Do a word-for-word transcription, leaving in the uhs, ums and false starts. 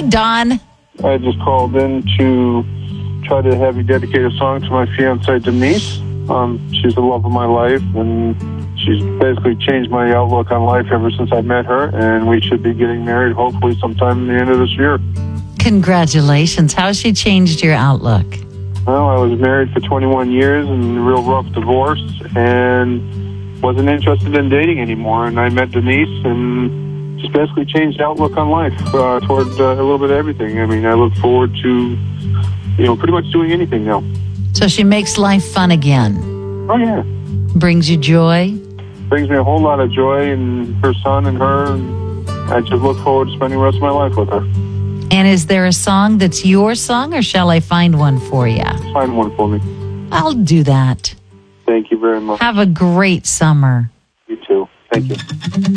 Don. I just called in to try to have you dedicate a song to my fiancée, Denise. Um, she's the love of my life, and she's basically changed my outlook on life ever since I met her, and we should be getting married hopefully sometime in the end of this year. Congratulations. How has she changed your outlook? Well, I was married for twenty-one years and a real rough divorce, and wasn't interested in dating anymore, and I met Denise, and just basically changed the outlook on life uh, toward uh, a little bit of everything. I mean, I look forward to, you know, pretty much doing anything now. So she makes life fun again. Oh, yeah. Brings you joy. Brings me a whole lot of joy, and her son and her, and I just look forward to spending the rest of my life with her. And is there a song that's your song, or shall I find one for you? Find one for me. I'll do that. Thank you very much. Have a great summer. You too. Thank you.